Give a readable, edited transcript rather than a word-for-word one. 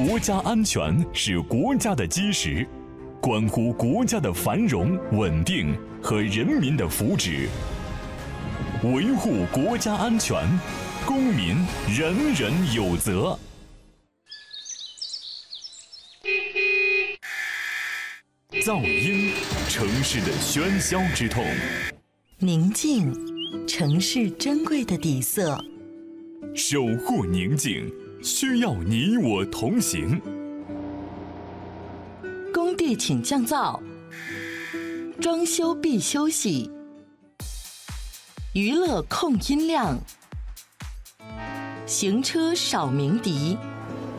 国家安全是国家的基石，关乎国家的繁荣稳定和人民的福祉。维护国家安全，公民人人有责。噪音，城市的喧嚣之痛； 宁静，城市珍贵的底色。 守护宁静，需要你我同行。 工地请降噪，装修必休息，娱乐控音量，行车少鸣笛。